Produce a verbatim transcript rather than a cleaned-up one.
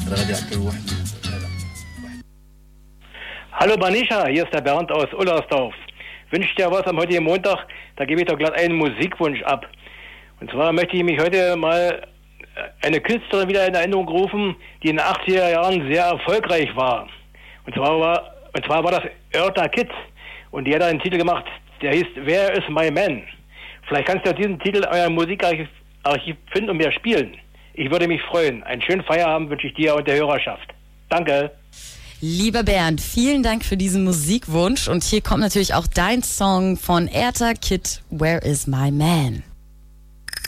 Hallo Banisha, hier ist der Bernd aus Ullersdorf. Wünscht dir was am heutigen Montag? Da gebe ich doch glatt einen Musikwunsch ab. Und zwar möchte ich mich heute mal eine Künstlerin wieder in Erinnerung rufen, die in den achtziger Jahren sehr erfolgreich war. Und zwar war, und zwar war das Eartha Kitt. Und die hat einen Titel gemacht, der hieß Where is my man? Vielleicht kannst du diesen Titel in eurem Musikarchiv Archiv finden und mir spielen. Ich würde mich freuen. Einen schönen Feierabend wünsche ich dir und der Hörerschaft. Danke. Lieber Bernd, vielen Dank für diesen Musikwunsch. Und hier kommt natürlich auch dein Song von Eartha Kitt, Where is my man?